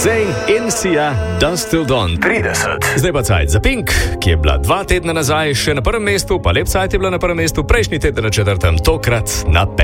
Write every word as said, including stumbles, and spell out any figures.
Zayn in Sia, Dust Till Dawn trideset. Zdaj pa cajt za Pink, ki je bila dva tedna nazaj še na prvem mestu, pa lep cajt je bila na prvem mestu, prejšnji teden na četrtem, tokrat na petem.